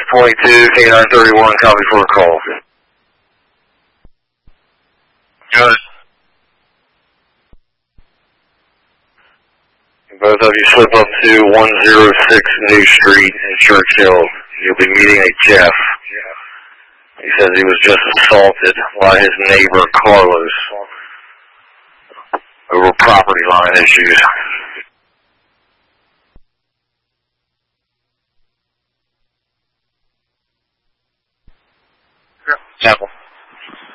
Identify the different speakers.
Speaker 1: 522, K931, copy for a call. Good. Both of you slip up to 106 New Street in Churchill. You'll be meeting a Jeff. He says he was just assaulted by his neighbor, Carlos, over property line issues.